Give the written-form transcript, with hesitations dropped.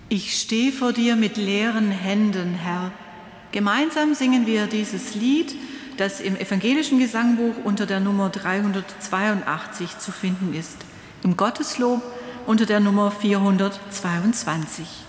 Ich stehe vor dir mit leeren Händen, Herr. Gemeinsam singen wir dieses Lied, das im evangelischen Gesangbuch unter der Nummer 382 zu finden ist, im Gotteslob unter der Nummer 422.